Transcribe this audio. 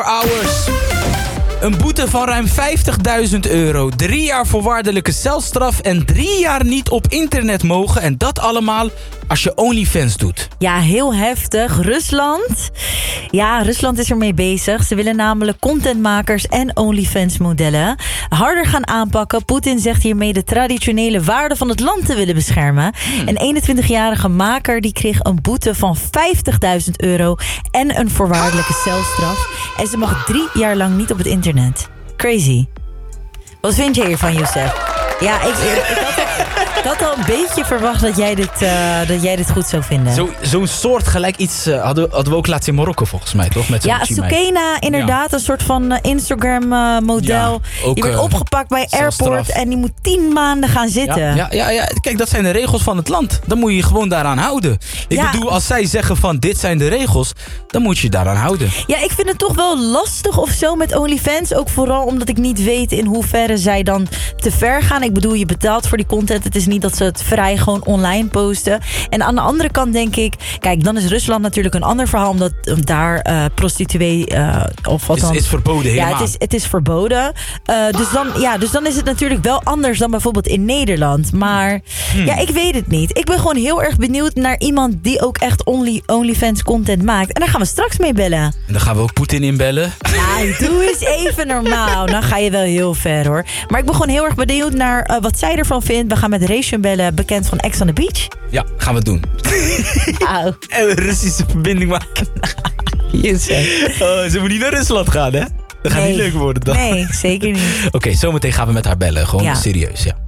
Hours. Een boete van ruim €50.000, 3 jaar voorwaardelijke celstraf en 3 jaar niet op internet mogen. En dat allemaal als je OnlyFans doet. Ja, heel heftig. Rusland. Ja, Rusland is ermee bezig. Ze willen namelijk contentmakers en OnlyFans-modellen harder gaan aanpakken. Poetin zegt hiermee de traditionele waarden van het land te willen beschermen. Een 21-jarige maker die kreeg een boete van €50.000 en een voorwaardelijke celstraf. En ze mag 3 jaar lang niet op het internet. Crazy. Wat vind jij hiervan, Youssef? Ja, ik had al een beetje verwacht dat jij dit goed zou vinden. Zo'n soort gelijk iets hadden we ook laatst in Marokko volgens mij, toch? Met Soukena, inderdaad. Een soort van Instagram-model. Die werd opgepakt bij airport en die moet 10 maanden gaan zitten. Ja. Kijk, dat zijn de regels van het land. Dan moet je je gewoon daaraan houden. Ik bedoel, als zij zeggen van dit zijn de regels, dan moet je je daaraan houden. Ja, ik vind het toch wel lastig of zo met OnlyFans. Ook vooral omdat ik niet weet in hoeverre zij dan te ver gaan. Ik bedoel, je betaalt voor die content. Het is niet dat ze het vrij gewoon online posten. En aan de andere kant denk ik, kijk, dan is Rusland natuurlijk een ander verhaal, omdat daar prostituee of wat dan is verboden helemaal. Ja, het is verboden. Dus dan is het natuurlijk wel anders dan bijvoorbeeld in Nederland. Maar ik weet het niet. Ik ben gewoon heel erg benieuwd naar iemand die ook echt OnlyFans content maakt. En daar gaan we straks mee bellen. En dan gaan we ook Poetin inbellen. Ja, doe eens even normaal. Dan ga je wel heel ver, hoor. Maar ik ben gewoon heel erg benieuwd naar wat zij ervan vindt. We gaan met Rachel bellen, bekend van Ex on the Beach. Ja, gaan we doen. Au. En een Russische verbinding maken. Ze moet niet naar Rusland gaan, hè? Dat gaat niet leuk worden dan. Nee, zeker niet. Oké, zometeen gaan we met haar bellen. Gewoon serieus, ja.